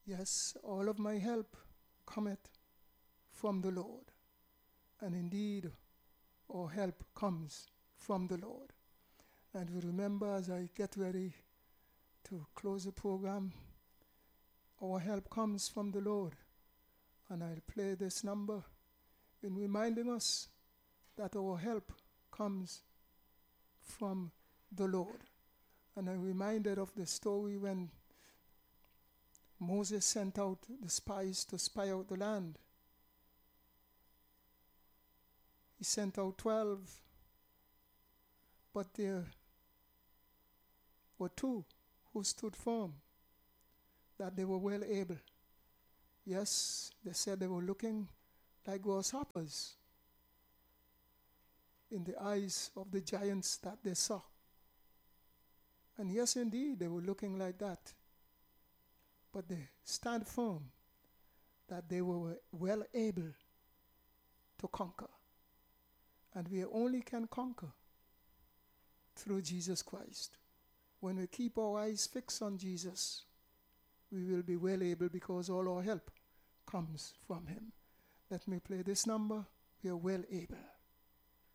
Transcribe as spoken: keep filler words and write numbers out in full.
Yes, all of my help cometh from the Lord. And indeed, our help comes from the Lord. And we remember as I get ready to close the program, our help comes from the Lord. And I'll play this number in reminding us that our help comes from the Lord. And I'm reminded of the story when Moses sent out the spies to spy out the land. He sent out twelve, but there were two who stood firm, that they were well able. Yes, they said they were looking like grasshoppers in the eyes of the giants that they saw. And yes, indeed, they were looking like that. But they stand firm that they were well able to conquer. And we only can conquer through Jesus Christ. When we keep our eyes fixed on Jesus, we will be well able because all our help comes from him. Let me play this number. We are well able.